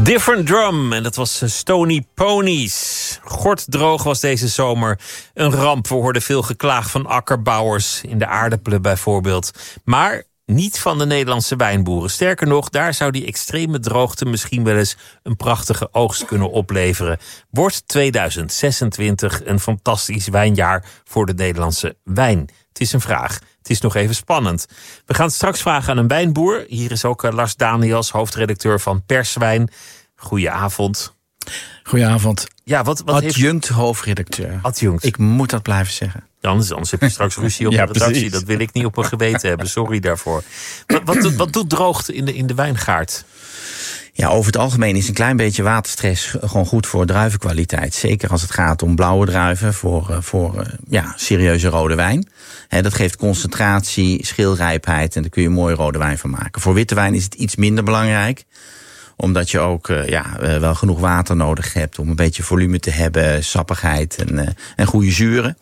Different Drum, en dat was Stony Ponies. Gorddroog was deze zomer een ramp. We hoorden veel geklaag van akkerbouwers, in de aardappelen bijvoorbeeld. Maar niet van de Nederlandse wijnboeren. Sterker nog, daar zou die extreme droogte misschien wel eens een prachtige oogst kunnen opleveren. Wordt 2026 een fantastisch wijnjaar voor de Nederlandse wijn? Het is een vraag. Het is nog even spannend. We gaan het straks vragen aan een wijnboer. Hier is ook Lars Daniels, hoofdredacteur van Perswijn. Goedenavond. Goedenavond. Ja, wat adjunct hoofdredacteur. Adjunct. Ik moet dat blijven zeggen. Anders heb je straks ruzie op de redactie. Precies. Dat wil ik niet op mijn geweten hebben. Sorry daarvoor. Wat doet droogte in de wijngaard? Ja, over het algemeen is een klein beetje waterstress gewoon goed voor druivenkwaliteit. Zeker als het gaat om blauwe druiven voor serieuze rode wijn. Dat geeft concentratie, schilrijpheid en daar kun je mooi rode wijn van maken. Voor witte wijn is het iets minder belangrijk. Omdat je ook wel genoeg water nodig hebt om een beetje volume te hebben, sappigheid en goede zuren.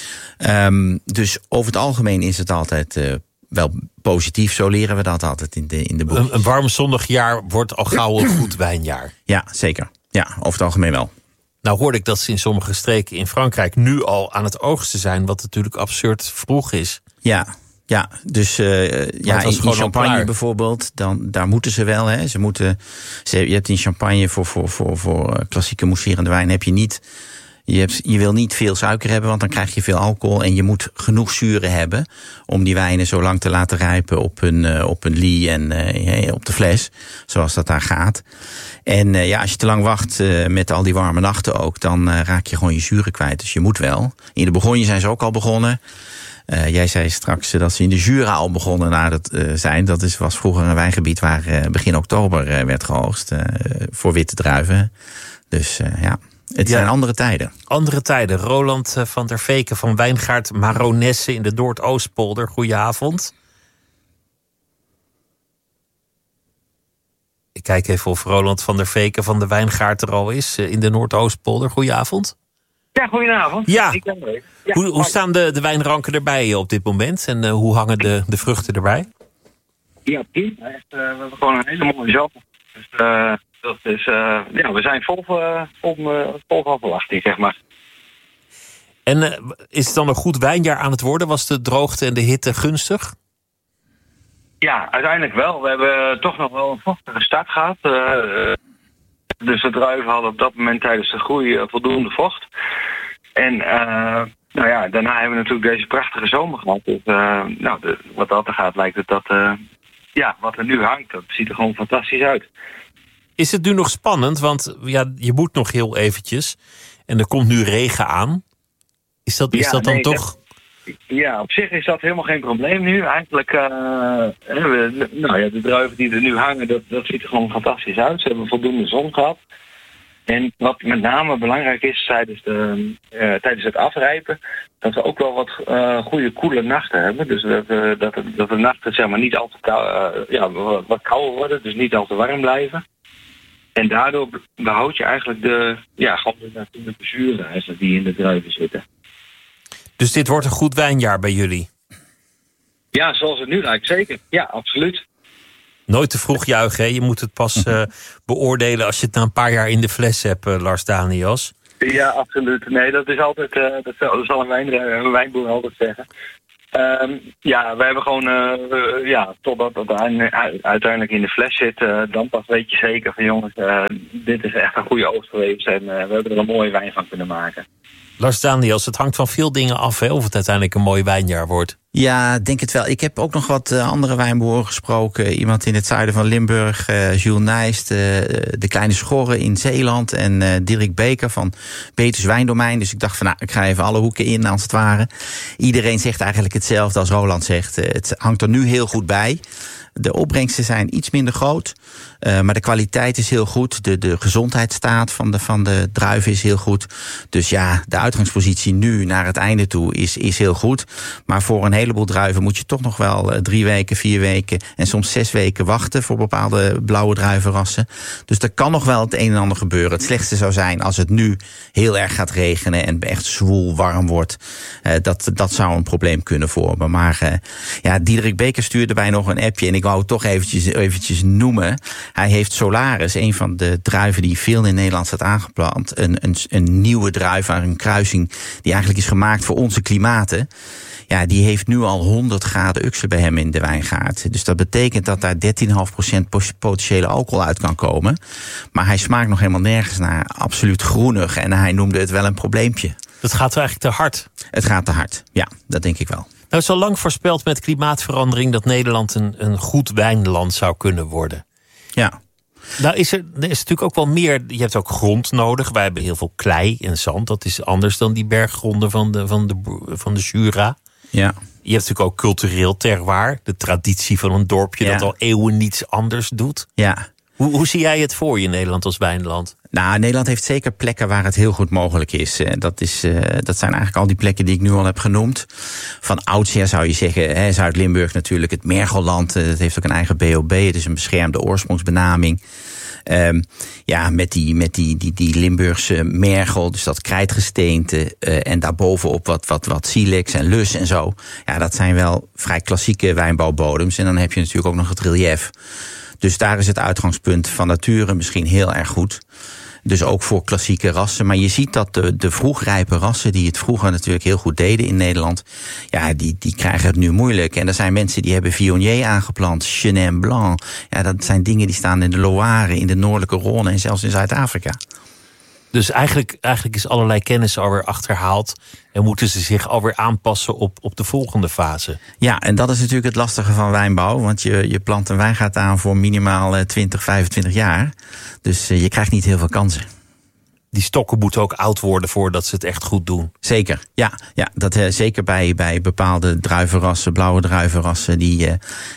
Dus over het algemeen is het altijd wel positief. Zo leren we dat altijd in de boek. Een warm zonnig jaar wordt al gauw een goed wijnjaar. Ja, zeker. Ja, over het algemeen wel. Nou hoorde ik dat ze in sommige streken in Frankrijk nu al aan het oogsten zijn, wat natuurlijk absurd vroeg is. Ja, dus in Champagne bijvoorbeeld, daar moeten ze wel. Hè. Je hebt in Champagne voor klassieke mousserende wijn heb je niet. Je wil niet veel suiker hebben, want dan krijg je veel alcohol. En je moet genoeg zuren hebben om die wijnen zo lang te laten rijpen op een lie en op de fles. Zoals dat daar gaat. En als je te lang wacht met al die warme nachten ook, dan raak je gewoon je zuren kwijt. Dus je moet wel. In de Bourgogne zijn ze ook al begonnen. Jij zei straks dat ze in de Jura al begonnen zijn. Dat was vroeger een wijngebied waar begin oktober werd geoogst voor witte druiven. Dus het zijn andere tijden. Andere tijden. Roland van der Veken van Wijngaard Maronesse in de Noordoostpolder. Goedenavond. Ik kijk even of Roland van der Veken van de Wijngaard er al is in de Noordoostpolder. Goedenavond. Ja, goedenavond. Ja. Hoe staan de wijnranken erbij op dit moment? En hoe hangen de vruchten erbij? Ja, we hebben gewoon een hele mooie zomer. Dus we zijn vol van verwachting, zeg maar. En is het dan een goed wijnjaar aan het worden? Was de droogte en de hitte gunstig? Ja, uiteindelijk wel. We hebben toch nog wel een vochtige start gehad. Dus de druiven hadden op dat moment tijdens de groei voldoende vocht. En daarna hebben we natuurlijk deze prachtige zomer gehad. Dus wat dat er gaat, lijkt het dat wat er nu hangt, dat ziet er gewoon fantastisch uit. Is het nu nog spannend? Want je moet nog heel eventjes. En er komt nu regen aan. Is dat dan toch? Ja, op zich is dat helemaal geen probleem nu. Eigenlijk, de druiven die er nu hangen, dat ziet er gewoon fantastisch uit. Ze hebben voldoende zon gehad. En wat met name belangrijk is tijdens het afrijpen, dat we ook wel wat goede koele nachten hebben. Dus dat de nachten zeg maar niet al te wat kouder worden, dus niet al te warm blijven. En daardoor behoud je eigenlijk de natuurlijke zuren eigenlijk die in de druiven zitten. Dus dit wordt een goed wijnjaar bij jullie? Ja, zoals het nu lijkt, zeker. Ja, absoluut. Nooit te vroeg juichen, hè? Je moet het pas beoordelen als je het na een paar jaar in de fles hebt, Lars Daniels. Ja, absoluut. Nee, dat is altijd, dat zal een wijnboer altijd zeggen. We hebben gewoon, totdat het uiteindelijk in de fles zit, dan pas weet je zeker van jongens, dit is echt een goede oogst geweest en we hebben er een mooie wijn van kunnen maken. Lars Daniels, het hangt van veel dingen af, hè, of het uiteindelijk een mooi wijnjaar wordt. Ja, denk het wel. Ik heb ook nog wat andere wijnboeren gesproken. Iemand in het zuiden van Limburg, Jules Nijst, de Kleine Schorre in Zeeland en Dirk Beker van Peters Wijndomein. Dus ik dacht van ik ga even alle hoeken in als het ware. Iedereen zegt eigenlijk hetzelfde als Roland zegt. Het hangt er nu heel goed bij. De opbrengsten zijn iets minder groot, maar de kwaliteit is heel goed. De gezondheidsstaat van de druiven is heel goed. Dus ja, de uitgangspositie nu naar het einde toe is heel goed. Maar voor een heleboel druiven moet je toch nog wel 3 weken, 4 weken en soms 6 weken wachten voor bepaalde blauwe druivenrassen. Dus er kan nog wel het een en ander gebeuren. Het slechtste zou zijn als het nu heel erg gaat regenen en echt zwoel warm wordt. Dat zou een probleem kunnen vormen. Maar Diederik Beker stuurde mij nog een appje en ik wou het toch eventjes noemen. Hij heeft Solaris, een van de druiven die veel in Nederland staat aangeplant. Een nieuwe druif, een kruising die eigenlijk is gemaakt voor onze klimaten. Ja, die heeft nu al 100 graden uxen bij hem in de wijngaard. Dus dat betekent dat daar 13,5% potentiële alcohol uit kan komen. Maar hij smaakt nog helemaal nergens naar. Absoluut groenig. En hij noemde het wel een probleempje. Dat gaat eigenlijk te hard. Het gaat te hard, ja, dat denk ik wel. Nou, is al lang voorspeld met klimaatverandering dat Nederland een goed wijnland zou kunnen worden. Ja. Nou is er natuurlijk ook wel meer. Je hebt ook grond nodig. Wij hebben heel veel klei en zand. Dat is anders dan die berggronden van de Jura. Ja. Je hebt natuurlijk ook cultureel terroir. De traditie van een dorpje dat al eeuwen niets anders doet. Ja. Hoe zie jij het voor je, Nederland als wijnland? Nou, Nederland heeft zeker plekken waar het heel goed mogelijk is. Dat zijn eigenlijk al die plekken die ik nu al heb genoemd. Van oudsher zou je zeggen, Zuid-Limburg natuurlijk, het Mergelland. Dat heeft ook een eigen BOB, het is een beschermde oorsprongsbenaming. Met die Limburgse mergel, dus dat krijtgesteente. En daarbovenop wat silex en lus en zo. Ja, dat zijn wel vrij klassieke wijnbouwbodems. En dan heb je natuurlijk ook nog het relief. Dus daar is het uitgangspunt van nature misschien heel erg goed. Dus ook voor klassieke rassen. Maar je ziet dat de vroegrijpe rassen die het vroeger natuurlijk heel goed deden in Nederland, ja, die krijgen het nu moeilijk. En er zijn mensen die hebben Viognier aangeplant, Chenin Blanc. Ja, dat zijn dingen die staan in de Loire, in de noordelijke Rhône en zelfs in Zuid-Afrika. Dus eigenlijk is allerlei kennis alweer achterhaald en moeten ze zich alweer aanpassen op de volgende fase. Ja, en dat is natuurlijk het lastige van wijnbouw. Want je plant een wijngaard aan voor minimaal 20, 25 jaar. Dus je krijgt niet heel veel kansen. Die stokken moeten ook oud worden voordat ze het echt goed doen. Zeker, ja dat zeker bij bepaalde druivenrassen, blauwe druivenrassen, die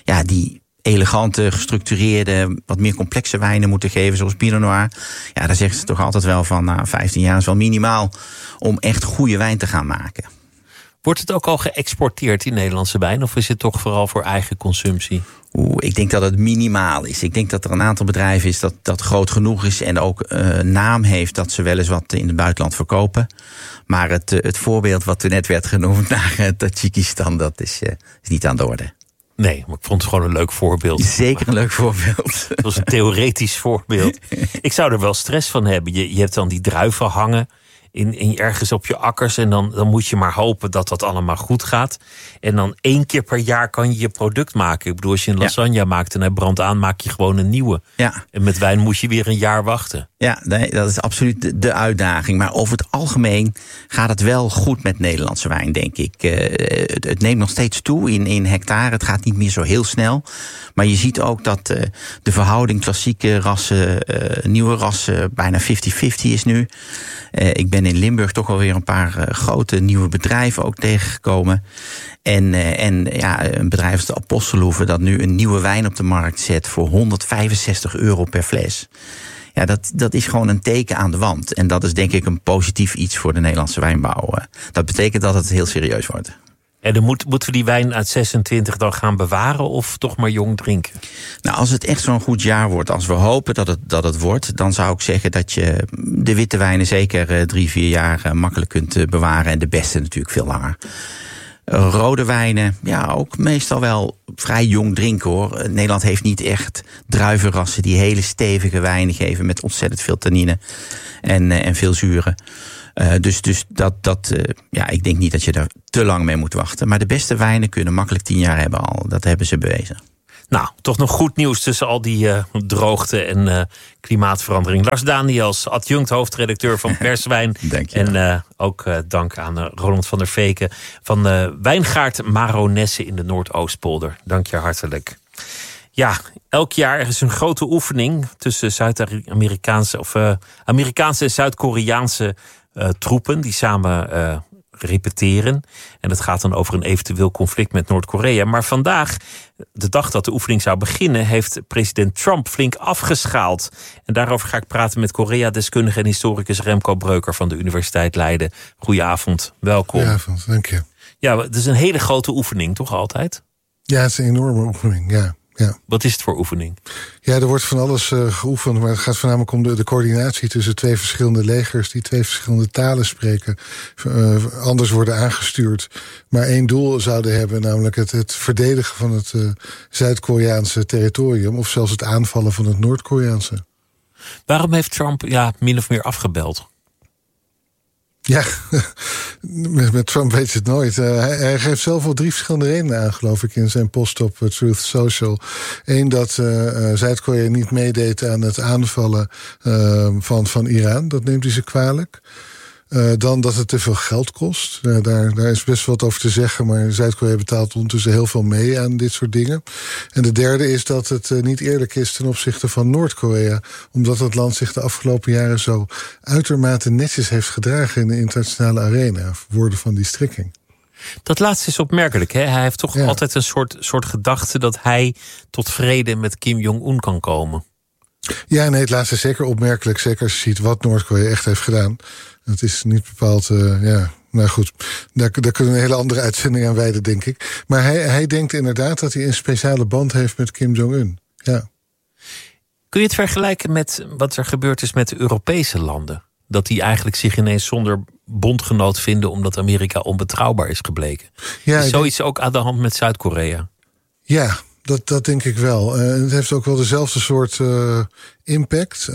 elegante, gestructureerde, wat meer complexe wijnen moeten geven, zoals Pinot Noir. Ja, daar zeggen ze toch altijd wel van, 15 jaar is wel minimaal om echt goede wijn te gaan maken. Wordt het ook al geëxporteerd, die Nederlandse wijn? Of is het toch vooral voor eigen consumptie? Ik denk dat het minimaal is. Ik denk dat er een aantal bedrijven is dat groot genoeg is en ook naam heeft dat ze wel eens wat in het buitenland verkopen. Maar het voorbeeld wat er net werd genoemd naar Tajikistan, dat is niet aan de orde. Nee, maar ik vond het gewoon een leuk voorbeeld. Zeker een leuk voorbeeld. Het was een theoretisch voorbeeld. Ik zou er wel stress van hebben. Je hebt dan die druiven hangen ergens op je akkers. En dan moet je maar hopen dat dat allemaal goed gaat. En dan 1 keer per jaar kan je je product maken. Ik bedoel, als je een lasagne maakt en hij brandt aan, maak je gewoon een nieuwe. Ja. En met wijn moet je weer een jaar wachten. Ja, nee, dat is absoluut de uitdaging. Maar over het algemeen gaat het wel goed met Nederlandse wijn, denk ik. Het neemt nog steeds toe in hectare. Het gaat niet meer zo heel snel. Maar je ziet ook dat de verhouding klassieke rassen, nieuwe rassen, bijna 50-50 is nu. Ik ben in Limburg toch alweer een paar grote nieuwe bedrijven ook tegengekomen. En een bedrijf als de Apostelhoeve dat nu een nieuwe wijn op de markt zet voor €165 per fles. Ja, dat is gewoon een teken aan de wand. En dat is denk ik een positief iets voor de Nederlandse wijnbouw. Dat betekent dat het heel serieus wordt. En dan moeten we die wijn uit 26 dan gaan bewaren of toch maar jong drinken? Nou, als het echt zo'n goed jaar wordt, als we hopen dat het wordt, dan zou ik zeggen dat je de witte wijnen zeker 3-4 jaar makkelijk kunt bewaren. En de beste natuurlijk veel langer. Rode wijnen, ja, ook meestal wel vrij jong drinken, hoor. Nederland heeft niet echt druivenrassen die hele stevige wijnen geven met ontzettend veel tannine en veel zuren. Dus ik denk niet dat je daar te lang mee moet wachten. Maar de beste wijnen kunnen makkelijk 10 jaar hebben al. Dat hebben ze bewezen. Nou, toch nog goed nieuws tussen al die droogte en klimaatverandering. Lars Daniels, adjunct hoofdredacteur van Perswijn. Dank je. En ook dank aan Roland van der Veken van Wijngaard Maronesse in de Noordoostpolder. Dank je hartelijk. Ja, elk jaar is een grote oefening tussen Amerikaanse en Zuid-Koreaanse troepen die samen repeteren. En het gaat dan over een eventueel conflict met Noord-Korea. Maar vandaag, de dag dat de oefening zou beginnen, heeft president Trump flink afgeschaald. En daarover ga ik praten met Korea-deskundige en historicus Remco Breuker van de Universiteit Leiden. Goedenavond, welkom. Goedenavond, dank je. Ja, het is een hele grote oefening, toch altijd? Ja, het is een enorme oefening, ja. Ja. Wat is het voor oefening? Ja, er wordt van alles geoefend, maar het gaat voornamelijk om de coördinatie tussen 2 verschillende legers die 2 verschillende talen spreken, anders worden aangestuurd, maar 1 doel zouden hebben, namelijk het verdedigen van het Zuid-Koreaanse territorium of zelfs het aanvallen van het Noord-Koreaanse. Waarom heeft Trump min of meer afgebeld? Ja, met Trump weet je het nooit. Hij geeft zelf wel 3 verschillende redenen aan, geloof ik, in zijn post op Truth Social. 1, dat Zuid-Korea niet meedeed aan het aanvallen van Iran. Dat neemt hij ze kwalijk. Dan dat het te veel geld kost. Daar is best wat over te zeggen, maar Zuid-Korea betaalt ondertussen heel veel mee aan dit soort dingen. En de derde is dat het niet eerlijk is ten opzichte van Noord-Korea, omdat het land zich de afgelopen jaren zo uitermate netjes heeft gedragen in de internationale arena. Woorden van die strekking. Dat laatste is opmerkelijk, hè? Hij heeft toch altijd een soort gedachte dat hij tot vrede met Kim Jong-un kan komen. Ja, nee, het laatste is zeker opmerkelijk. Zeker als je ziet wat Noord-Korea echt heeft gedaan. Het is niet bepaald, nou goed, daar kunnen we een hele andere uitzending aan wijden, denk ik. Maar hij denkt inderdaad dat hij een speciale band heeft met Kim Jong-un. Ja. Kun je het vergelijken met wat er gebeurd is met de Europese landen? Dat die eigenlijk zich ineens zonder bondgenoot vinden omdat Amerika onbetrouwbaar is gebleken. Ja, is zoiets ook aan de hand met Zuid-Korea? Ja, dat denk ik wel. Het heeft ook wel dezelfde soort impact.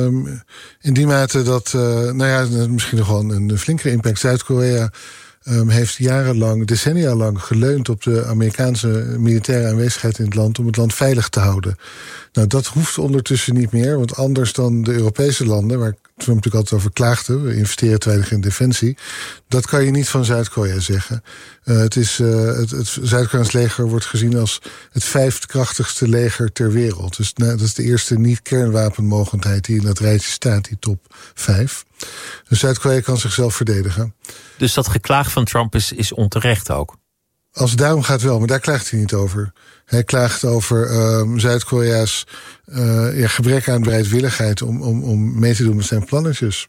In die mate dat, misschien nog wel een flinkere impact. Zuid-Korea heeft jarenlang, decennia lang geleund op de Amerikaanse militaire aanwezigheid in het land om het land veilig te houden. Nou, dat hoeft ondertussen niet meer, want anders dan de Europese landen, waar Trump natuurlijk altijd over klaagde, we investeren te weinig in defensie, dat kan je niet van Zuid-Korea zeggen. Het Zuid-Koreaans leger wordt gezien als het 5e krachtigste leger ter wereld. Dus dat is de eerste niet-kernwapenmogendheid die in dat rijtje staat, die top 5. Dus Zuid-Korea kan zichzelf verdedigen. Dus dat geklaag van Trump is onterecht ook? Als het daarom gaat wel, maar daar klaagt hij niet over. Hij klaagt over Zuid-Korea's gebrek aan bereidwilligheid om mee te doen met zijn plannetjes.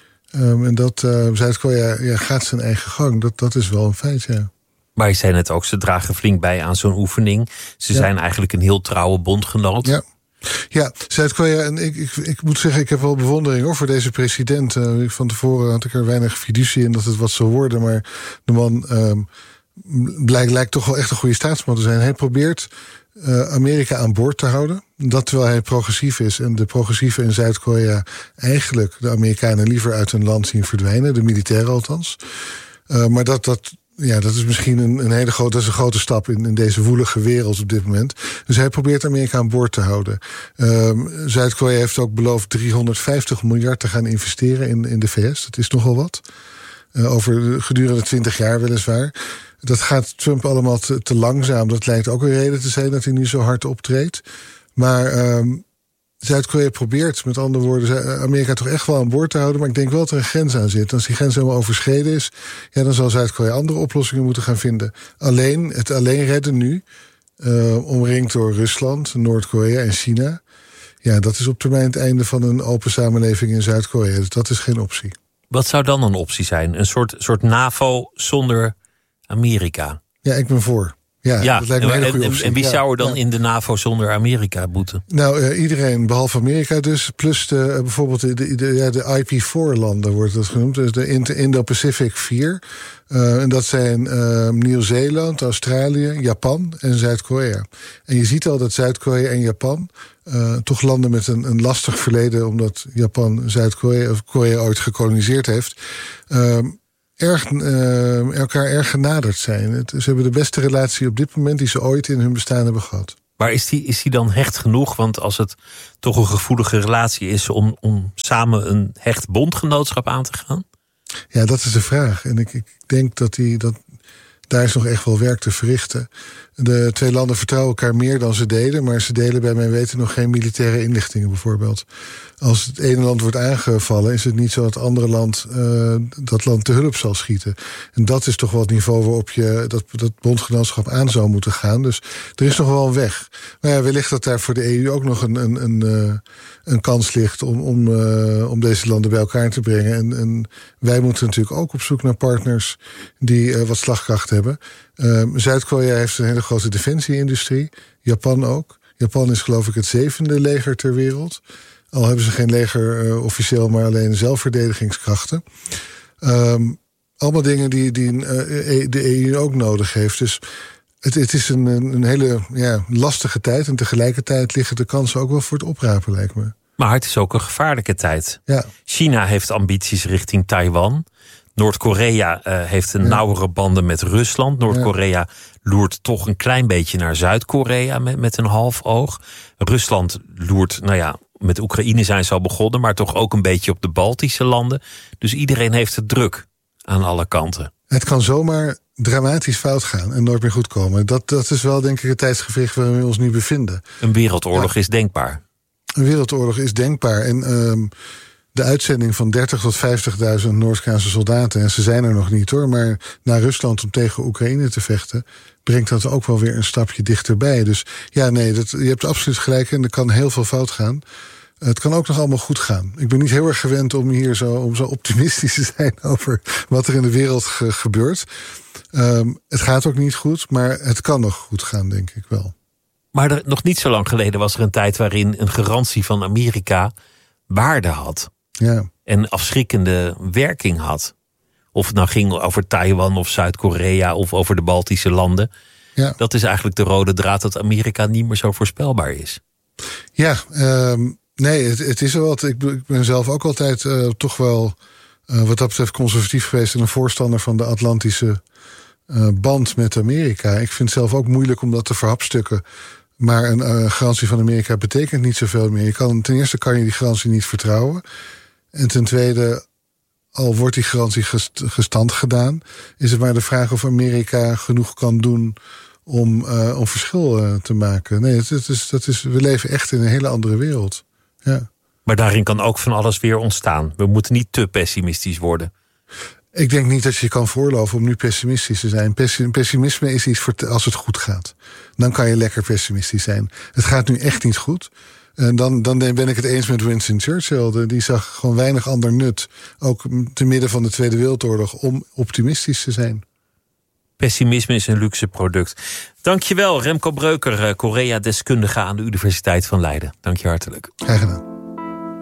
En dat Zuid-Korea gaat zijn eigen gang. Dat is wel een feit, ja. Maar je zei net ook, ze dragen flink bij aan zo'n oefening. Ze zijn eigenlijk een heel trouwe bondgenoot. Ja, Zuid-Korea, en ik moet zeggen, ik heb wel bewondering voor deze president. Van tevoren had ik er weinig fiducie in dat het wat zou worden, maar de man lijkt toch wel echt een goede staatsman te zijn. Hij probeert Amerika aan boord te houden. Dat terwijl hij progressief is en de progressieven in Zuid-Korea eigenlijk de Amerikanen liever uit hun land zien verdwijnen, de militairen althans. Maar dat is misschien een hele grote stap in deze woelige wereld op dit moment. Dus hij probeert Amerika aan boord te houden. Zuid-Korea heeft ook beloofd 350 miljard te gaan investeren in de VS. Dat is nogal wat. Over gedurende 20 jaar weliswaar. Dat gaat Trump allemaal te langzaam. Dat lijkt ook een reden te zijn dat hij nu zo hard optreedt. Maar Zuid-Korea probeert, met andere woorden, Amerika toch echt wel aan boord te houden. Maar ik denk wel dat er een grens aan zit. Als die grens helemaal overschreden is, dan zal Zuid-Korea andere oplossingen moeten gaan vinden. Het alleen redden nu, omringd door Rusland, Noord-Korea en China. Ja, dat is op termijn het einde van een open samenleving in Zuid-Korea. Dus dat is geen optie. Wat zou dan een optie zijn? Een soort NAVO zonder Amerika? Ja, ik ben voor. Ja, dat lijkt me een hele goede optie. En wie zou er dan in de NAVO zonder Amerika boeten? Nou, iedereen, behalve Amerika dus. Plus bijvoorbeeld de IP4-landen wordt dat genoemd. Dus de Indo-Pacific 4. En dat zijn Nieuw-Zeeland, Australië, Japan en Zuid-Korea. En je ziet al dat Zuid-Korea en Japan toch landen met een lastig verleden, omdat Japan Zuid-Korea of Korea ooit gekoloniseerd heeft, elkaar erg genaderd zijn. Ze hebben de beste relatie op dit moment die ze ooit in hun bestaan hebben gehad. Maar is die dan hecht genoeg? Want als het toch een gevoelige relatie is om samen een hecht bondgenootschap aan te gaan? Ja, dat is de vraag. En ik denk dat daar is nog echt wel werk te verrichten. De 2 landen vertrouwen elkaar meer dan ze deden, maar ze delen bij mijn weten nog geen militaire inlichtingen bijvoorbeeld. Als het ene land wordt aangevallen, is het niet zo dat het andere land dat land te hulp zal schieten. En dat is toch wel het niveau waarop je dat bondgenootschap aan zou moeten gaan. Dus er is nog wel een weg. Maar ja, wellicht dat daar voor de EU ook nog een kans ligt om deze landen bij elkaar te brengen. En wij moeten natuurlijk ook op zoek naar partners die wat slagkracht hebben. Zuid-Korea heeft een hele grote defensie-industrie. Japan ook. Japan is geloof ik het 7e leger ter wereld. Al hebben ze geen leger officieel, maar alleen zelfverdedigingskrachten. Allemaal dingen die de EU ook nodig heeft. Dus het is een hele lastige tijd. En tegelijkertijd liggen de kansen ook wel voor het oprapen, lijkt me. Maar het is ook een gevaarlijke tijd. Ja. China heeft ambities richting Taiwan. Noord-Korea heeft een nauwere banden met Rusland. Noord-Korea loert toch een klein beetje naar Zuid-Korea met een half oog. Rusland loert, met Oekraïne zijn ze al begonnen, maar toch ook een beetje op de Baltische landen. Dus iedereen heeft het druk aan alle kanten. Het kan zomaar dramatisch fout gaan en nooit meer goed komen. Dat is wel, denk ik, het tijdsgevricht waarin we ons nu bevinden. Een wereldoorlog is denkbaar. Een wereldoorlog is denkbaar. En de uitzending van 30.000 tot 50.000 Noord-Koreaanse soldaten, en ze zijn er nog niet hoor, maar naar Rusland om tegen Oekraïne te vechten, brengt dat ook wel weer een stapje dichterbij. Dus je hebt absoluut gelijk en er kan heel veel fout gaan. Het kan ook nog allemaal goed gaan. Ik ben niet heel erg gewend om zo optimistisch te zijn over wat er in de wereld gebeurt. Het gaat ook niet goed, maar het kan nog goed gaan, denk ik wel. Maar nog niet zo lang geleden was er een tijd waarin een garantie van Amerika waarde had. Ja. En afschrikkende werking had. Of het nou ging over Taiwan of Zuid-Korea of over de Baltische landen. Ja. Dat is eigenlijk de rode draad dat Amerika niet meer zo voorspelbaar is. Ja, nee, het is wel wat. Ik ben zelf ook altijd toch wel wat dat betreft conservatief geweest en een voorstander van de Atlantische band met Amerika. Ik vind het zelf ook moeilijk om dat te verhapstukken. Maar een garantie van Amerika betekent niet zoveel meer. Ten eerste kan je die garantie niet vertrouwen. En ten tweede, al wordt die garantie gestand gedaan, is het maar de vraag of Amerika genoeg kan doen om verschil te maken. Nee, we leven echt in een hele andere wereld. Ja. Maar daarin kan ook van alles weer ontstaan. We moeten niet te pessimistisch worden. Ik denk niet dat je kan voorloven om nu pessimistisch te zijn. Pessimisme is iets voor als het goed gaat. Dan kan je lekker pessimistisch zijn. Het gaat nu echt niet goed. En dan ben ik het eens met Winston Churchill. Die zag gewoon weinig ander nut, ook te midden van de Tweede Wereldoorlog, om optimistisch te zijn. Pessimisme is een luxe product. Dankjewel, Remco Breuker, Korea-deskundige aan de Universiteit van Leiden. Dank je hartelijk. Graag gedaan.